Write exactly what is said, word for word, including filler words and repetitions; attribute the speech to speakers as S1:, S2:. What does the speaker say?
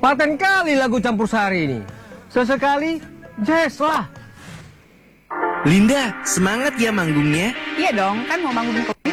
S1: Paten kali lagu campur sari ini. Sesekali jazz lah.
S2: Linda, semangat ya manggungnya.
S3: Iya dong, kan mau bangun